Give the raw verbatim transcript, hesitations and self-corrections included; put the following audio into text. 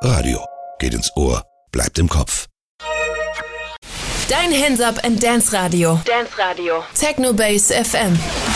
Radio. Geht ins Ohr, bleibt im Kopf. Dein Hands Up and Dance Radio. Dance Radio. Techno Base F M.